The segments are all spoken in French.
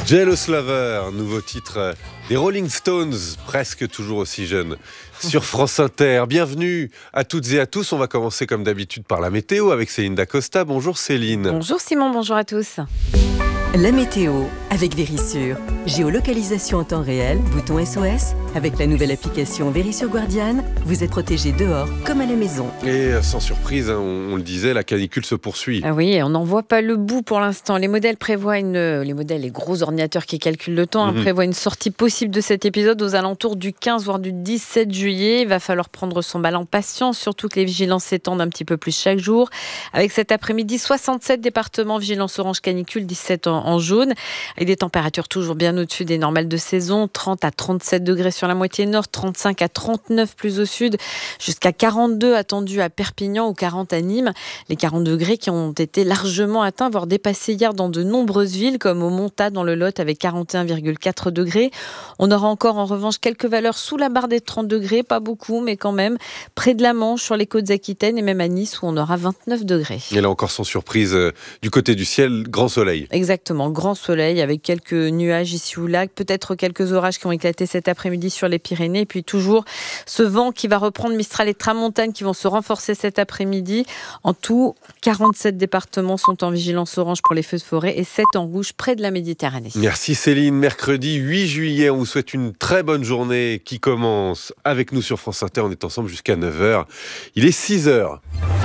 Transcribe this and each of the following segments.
Jealous Lover, nouveau titre des Rolling Stones, presque toujours aussi jeunes, sur France Inter. Bienvenue à toutes et à tous. On va commencer comme d'habitude par la météo avec Céline Dacosta. Bonjour Céline. Bonjour Simon, bonjour à tous. La météo avec Verisure. Géolocalisation en temps réel, bouton SOS. Avec la nouvelle application Verisure Guardian, vous êtes protégé dehors comme à la maison. Et sans surprise, on le disait, la canicule se poursuit. Ah oui, on n'en voit pas le bout pour l'instant. Les modèles prévoient les gros ordinateurs qui calculent le temps, prévoient une sortie possible de cet épisode aux alentours du 15 voire du 17 juillet. Il va falloir prendre son mal en patience, surtout que les vigilances s'étendent un petit peu plus chaque jour. Avec cet après-midi, 67 départements vigilance orange canicule, 17 en jaune, avec des températures toujours bien au-dessus des normales de saison, 30 à 37 degrés sur la moitié nord, 35 à 39 plus au sud, jusqu'à 42 attendus à Perpignan ou 40 à Nîmes. Les 40 degrés qui ont été largement atteints, voire dépassés hier dans de nombreuses villes, comme au Montat dans le Lot avec 41,4 degrés. On aura encore en revanche quelques valeurs sous la barre des 30 degrés, pas beaucoup, mais quand même, près de la Manche, sur les côtes aquitaines et même à Nice où on aura 29 degrés. Et là encore sans surprise, du côté du ciel, grand soleil. Exactement, grand soleil avec quelques nuages ici ou là, peut-être quelques orages qui ont éclaté cet après-midi sur les Pyrénées, et puis toujours ce vent qui va reprendre, Mistral et Tramontane qui vont se renforcer cet après-midi. En tout, 47 départements sont en vigilance orange pour les feux de forêt et 7 en rouge près de la Méditerranée. Merci Céline. Mercredi 8 juillet, on vous souhaite une très bonne journée qui commence avec nous sur France Inter. On est ensemble jusqu'à 9h. Il est 6h.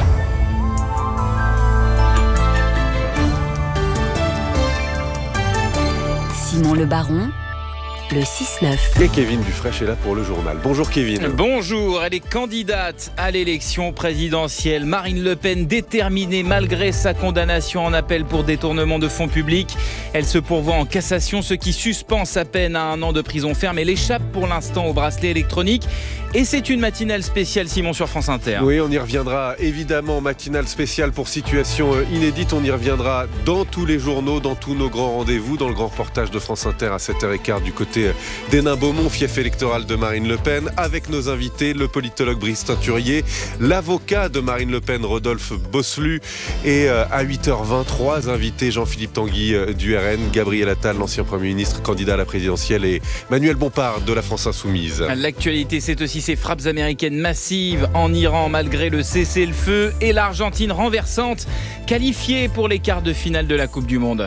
Simon Le Baron, le 6-9. Et Kevin Dufresne est là pour le journal. Bonjour Kevin. Bonjour, elle est candidate à l'élection présidentielle. Marine Le Pen déterminée malgré sa condamnation en appel pour détournement de fonds publics. Elle se pourvoit en cassation, ce qui suspend sa peine à 1 an de prison ferme. Elle échappe pour l'instant au bracelet électronique. Et c'est une matinale spéciale, Simon, sur France Inter. Oui, on y reviendra évidemment. Matinale spéciale pour situation inédite. On y reviendra dans tous les journaux, dans tous nos grands rendez-vous, dans le grand reportage de France Inter à 7h15 du côté d'Hénin-Beaumont, fief électoral de Marine Le Pen, avec nos invités, le politologue Brice Teinturier, l'avocat de Marine Le Pen, Rodolphe Bosselu, et à 8h20, 3 invités, Jean-Philippe Tanguy du RN, Gabriel Attal, l'ancien Premier ministre, candidat à la présidentielle, et Manuel Bompard de la France Insoumise. L'actualité, c'est aussi ces frappes américaines massives en Iran malgré le cessez-le-feu et l'Argentine renversante, qualifiée pour les quarts de finale de la Coupe du Monde.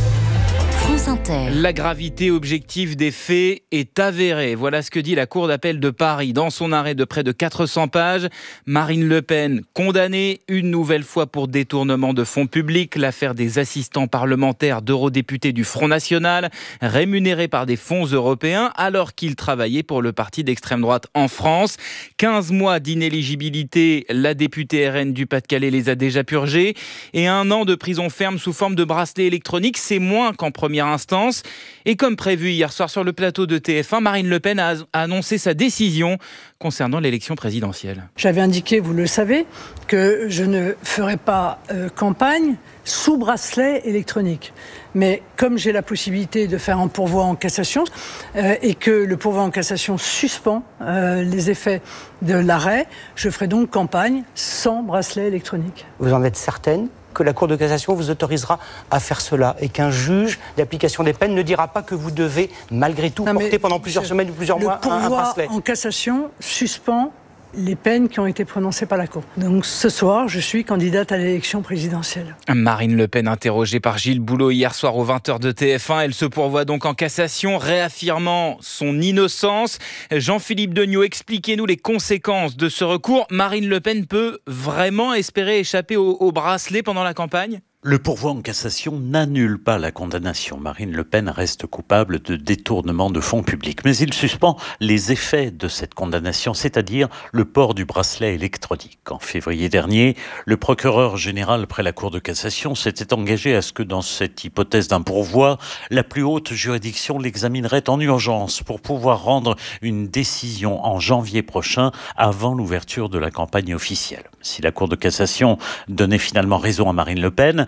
France Inter. La gravité objective des faits est avérée. Voilà ce que dit la Cour d'appel de Paris dans son arrêt de près de 400 pages. Marine Le Pen condamnée une nouvelle fois pour détournement de fonds publics. L'affaire des assistants parlementaires d'eurodéputés du Front National rémunérés par des fonds européens alors qu'ils travaillaient pour le parti d'extrême droite en France. 15 mois d'inéligibilité, la députée RN du Pas-de-Calais les a déjà purgés. Et 1 an de prison ferme sous forme de bracelet électronique, c'est moins qu'en première instance. Et comme prévu hier soir sur le plateau de TF1, Marine Le Pen a annoncé sa décision concernant l'élection présidentielle. J'avais indiqué, vous le savez, que je ne ferai pas campagne sous bracelet électronique. Mais comme j'ai la possibilité de faire un pourvoi en cassation et que le pourvoi en cassation suspend les effets de l'arrêt, je ferai donc campagne sans bracelet électronique. Vous en êtes certaine que la Cour de cassation vous autorisera à faire cela et qu'un juge d'application des peines ne dira pas que vous devez malgré tout porter pendant plusieurs semaines ou plusieurs mois un bracelet. Le pourvoi en cassation suspend les peines qui ont été prononcées par la Cour. Donc ce soir, je suis candidate à l'élection présidentielle. Marine Le Pen interrogée par Gilles Boulot hier soir aux 20h de TF1. Elle se pourvoit donc en cassation, réaffirmant son innocence. Jean-Philippe Degnaud, expliquez-nous les conséquences de ce recours. Marine Le Pen peut vraiment espérer échapper au bracelet pendant la campagne ? Le pourvoi en cassation n'annule pas la condamnation. Marine Le Pen reste coupable de détournement de fonds publics. Mais il suspend les effets de cette condamnation, c'est-à-dire le port du bracelet électronique. En février dernier, le procureur général près la Cour de cassation s'était engagé à ce que dans cette hypothèse d'un pourvoi, la plus haute juridiction l'examinerait en urgence pour pouvoir rendre une décision en janvier prochain avant l'ouverture de la campagne officielle. Si la Cour de cassation donnait finalement raison à Marine Le Pen,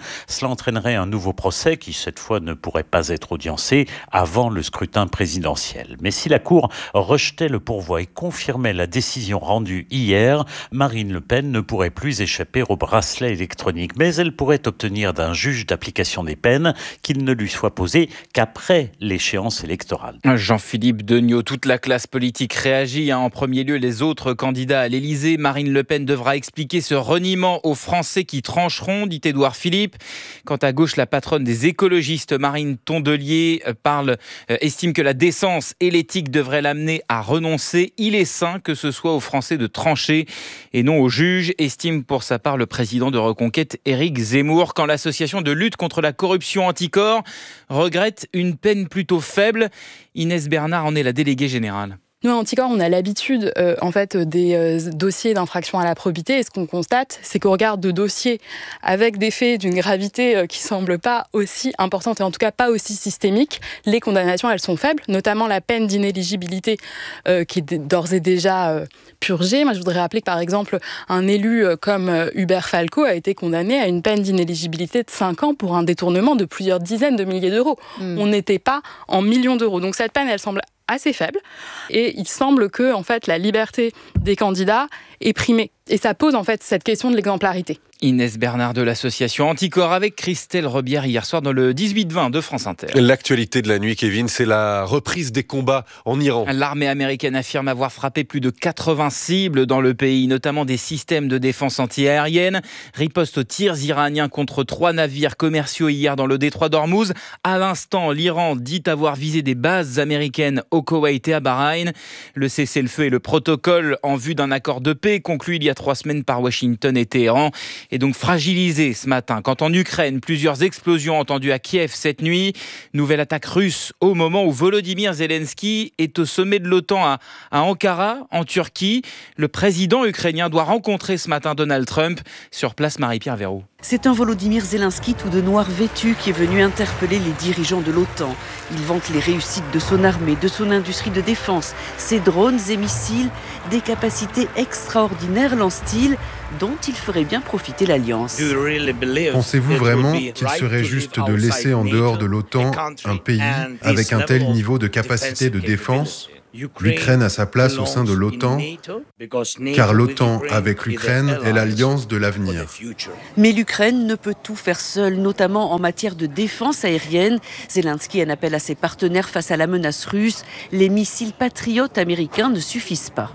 Cela entraînerait un nouveau procès qui, cette fois, ne pourrait pas être audiencé avant le scrutin présidentiel. Mais si la Cour rejetait le pourvoi et confirmait la décision rendue hier, Marine Le Pen ne pourrait plus échapper au bracelet électronique. Mais elle pourrait obtenir d'un juge d'application des peines qu'il ne lui soit posé qu'après l'échéance électorale. Jean-Philippe Degnaud, toute la classe politique réagit. En premier lieu, les autres candidats à l'Élysée. Marine Le Pen devra expliquer ce reniement aux Français qui trancheront, dit Édouard Philippe. Quant à gauche, la patronne des écologistes, Marine Tondelier, estime que la décence et l'éthique devraient l'amener à renoncer. Il est sain que ce soit aux Français de trancher et non aux juges, estime pour sa part le président de Reconquête, Éric Zemmour. Quand l'association de lutte contre la corruption Anticor regrette une peine plutôt faible, Inès Bernard en est la déléguée générale. Nous, à Anticor, on a l'habitude des dossiers d'infraction à la probité. Et ce qu'on constate, c'est qu'au regard de dossiers avec des faits d'une gravité qui ne semble pas aussi importante et en tout cas pas aussi systémique, les condamnations, elles sont faibles, notamment la peine d'inéligibilité qui est d'ores et déjà purgée. Moi, je voudrais rappeler que, par exemple, un élu comme Hubert Falco a été condamné à une peine d'inéligibilité de 5 ans pour un détournement de plusieurs dizaines de milliers d'euros. On n'était pas en millions d'euros. Donc cette peine, elle semble assez faible. Et il semble que, en fait, la liberté des candidats est primée. Et ça pose, en fait, cette question de l'exemplarité. Inès Bernard de l'association Anticor avec Christelle Rebière hier soir dans le 18-20 de France Inter. L'actualité de la nuit, Kevin, c'est la reprise des combats en Iran. L'armée américaine affirme avoir frappé plus de 80 cibles dans le pays, notamment des systèmes de défense anti-aérienne. Riposte aux tirs iraniens contre 3 navires commerciaux hier dans le détroit d'Ormuz. À l'instant, l'Iran dit avoir visé des bases américaines au Koweït et à Bahreïn. Le cessez-le-feu et le protocole en vue d'un accord de paix conclu il y a 3 semaines par Washington et Téhéran est donc fragilisé ce matin. Quand en Ukraine, plusieurs explosions entendues à Kiev cette nuit. Nouvelle attaque russe au moment où Volodymyr Zelensky est au sommet de l'OTAN à Ankara, en Turquie. Le président ukrainien doit rencontrer ce matin Donald Trump. Sur place, Marie-Pierre Verroux. C'est un Volodymyr Zelensky tout de noir vêtu qui est venu interpeller les dirigeants de l'OTAN. Il vante les réussites de son armée, de son industrie de défense, ses drones et missiles, des capacités extraordinaires, lance-t-il, dont il ferait bien profiter l'Alliance. Pensez-vous vraiment qu'il serait juste de laisser en dehors de l'OTAN un pays avec un tel niveau de capacité de défense ? L'Ukraine a sa place au sein de l'OTAN, car l'OTAN avec l'Ukraine est l'alliance de l'avenir. Mais l'Ukraine ne peut tout faire seule, notamment en matière de défense aérienne. Zelensky en appelle à ses partenaires face à la menace russe. Les missiles patriotes américains ne suffisent pas.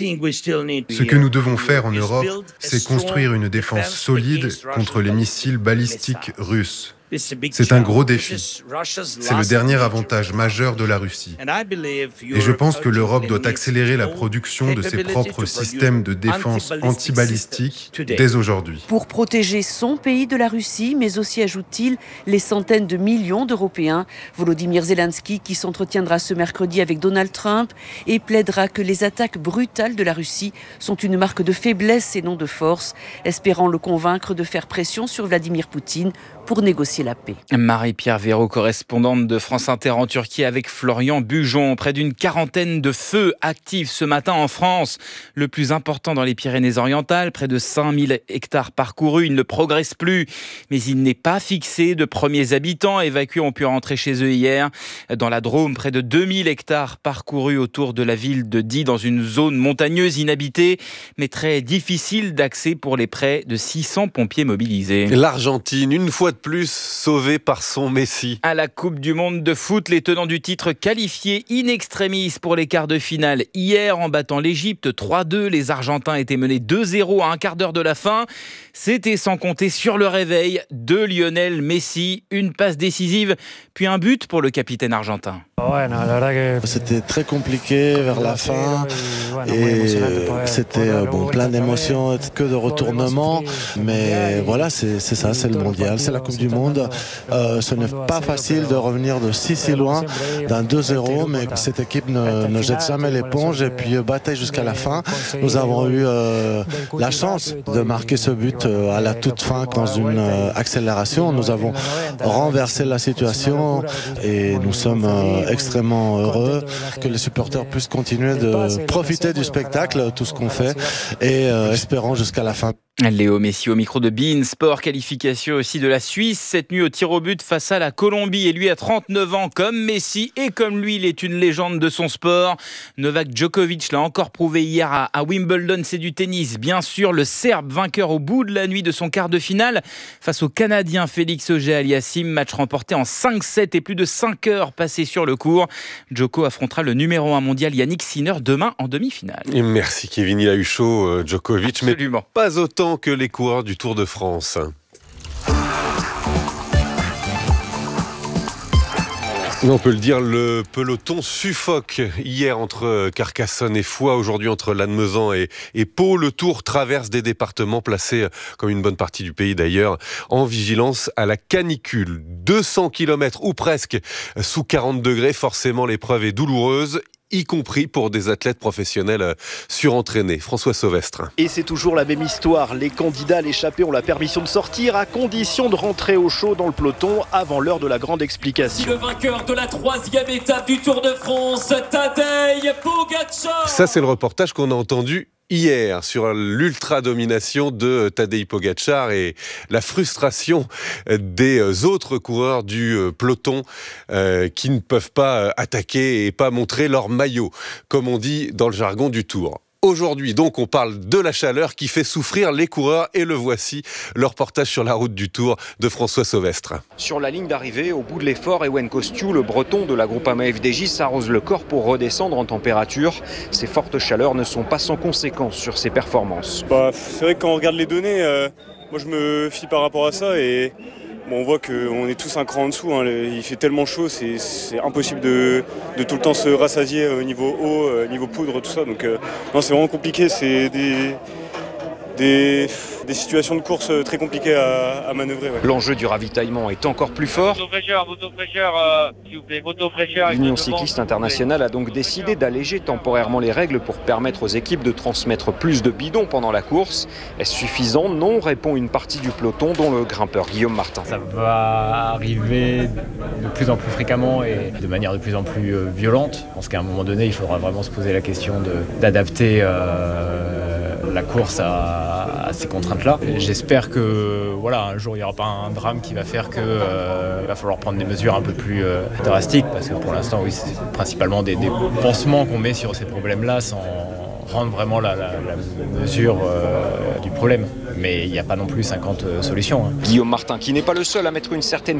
Ce que nous devons faire en Europe, c'est construire une défense solide contre les missiles balistiques russes. C'est un gros défi. C'est le dernier avantage majeur de la Russie. Et je pense que l'Europe doit accélérer la production de ses propres systèmes de défense antibalistiques dès aujourd'hui. Pour protéger son pays de la Russie, mais aussi, ajoute-t-il, les centaines de millions d'Européens. Volodymyr Zelensky, qui s'entretiendra ce mercredi avec Donald Trump et plaidera que les attaques brutales de la Russie sont une marque de faiblesse et non de force, espérant le convaincre de faire pression sur Vladimir Poutine pour négocier la paix. Marie-Pierre Verroux, correspondante de France Inter en Turquie avec Florian Bujon. Près d'une quarantaine de feux actifs ce matin en France. Le plus important dans les Pyrénées-Orientales, près de 5000 hectares parcourus. Il ne progresse plus, mais il n'est pas fixé. De premiers habitants évacués ont pu rentrer chez eux hier. Dans la Drôme, près de 2000 hectares parcourus autour de la ville de Die, dans une zone montagneuse inhabitée, mais très difficile d'accès pour les près de 600 pompiers mobilisés. L'Argentine, une fois de plus, sauvée par son Messi. À la Coupe du Monde de foot, les tenants du titre qualifiés in extremis pour les quarts de finale. Hier, en battant l'Égypte 3-2, les Argentins étaient menés 2-0 à un quart d'heure de la fin. C'était sans compter sur le réveil de Lionel Messi. Une passe décisive, puis un but pour le capitaine argentin. C'était très compliqué vers la fin et c'était plein d'émotions, que de retournements. Mais voilà, c'est ça, c'est le mondial, c'est la Coupe du Monde. Ce n'est pas facile de revenir de si loin d'un 2-0, mais cette équipe ne jette jamais l'éponge et puis bataille jusqu'à la fin. Nous avons eu la chance de marquer ce but à la toute fin dans une accélération. Nous avons renversé la situation et nous sommes extrêmement heureux que les supporters puissent continuer de profiter du spectacle, tout ce qu'on fait, et espérons jusqu'à la fin. Léo Messi au micro de beIN Sport, qualification aussi de la Suisse cette nuit au tir au but face à la Colombie. Et lui a 39 ans comme Messi et comme lui, il est une légende de son sport. Novak Djokovic l'a encore prouvé hier à Wimbledon, c'est du tennis. Bien sûr, le Serbe vainqueur au bout de la nuit de son quart de finale face au Canadien Félix Auger-Aliassime. Match remporté en 5-7 et plus de 5 heures passées sur le court. Djoko affrontera le numéro 1 mondial Yannick Sinner demain en demi-finale. Et merci Kevin, il a eu chaud Djokovic, absolument, mais pas autant que les coureurs du Tour de France. On peut le dire, le peloton suffoque hier entre Carcassonne et Foix, aujourd'hui entre Lannemezan et Pau. Le Tour traverse des départements placés, comme une bonne partie du pays d'ailleurs, en vigilance à la canicule. 200 km ou presque sous 40 degrés, forcément l'épreuve est douloureuse, y compris pour des athlètes professionnels surentraînés. François Sauvestre. Et c'est toujours la même histoire. Les candidats à l'échappée ont la permission de sortir à condition de rentrer au chaud dans le peloton avant l'heure de la grande explication. Le vainqueur de la 3e étape du Tour de France, Tadej Pogačar. Ça, c'est le reportage qu'on a entendu hier sur l'ultra-domination de Tadej Pogačar et la frustration des autres coureurs du peloton qui ne peuvent pas attaquer et pas montrer leur maillot, comme on dit dans le jargon du Tour. Aujourd'hui, donc, on parle de la chaleur qui fait souffrir les coureurs et le voici, le reportage sur la route du Tour de François Sauvestre. Sur la ligne d'arrivée, au bout de l'effort, Ewen Kostiou, le breton de la Groupama FDJ, s'arrose le corps pour redescendre en température. Ces fortes chaleurs ne sont pas sans conséquences sur ses performances. C'est vrai que quand on regarde les données, moi je me fie par rapport à ça et on voit qu'on est tous un cran en dessous, hein. Il fait tellement chaud, c'est impossible de tout le temps se rassasier au niveau eau, niveau poudre, tout ça. Donc non, c'est vraiment compliqué, c'est des situations de course très compliquées à manœuvrer. Ouais. L'enjeu du ravitaillement est encore plus fort. L'Union cycliste internationale a donc décidé d'alléger temporairement les règles pour permettre aux équipes de transmettre plus de bidons pendant la course. Est-ce suffisant ? Non, répond une partie du peloton, dont le grimpeur Guillaume Martin. Ça va arriver de plus en plus fréquemment et de manière de plus en plus violente. Je pense qu'à un moment donné, il faudra vraiment se poser la question d'adapter la course à ces contraintes-là. J'espère que un jour il n'y aura pas un drame qui va faire qu'il va falloir prendre des mesures un peu plus drastiques, parce que pour l'instant, oui, c'est principalement des pansements qu'on met sur ces problèmes-là sans rendre vraiment la mesure du problème. Mais il n'y a pas non plus 50 solutions. Guillaume Martin, qui n'est pas le seul à mettre une certaine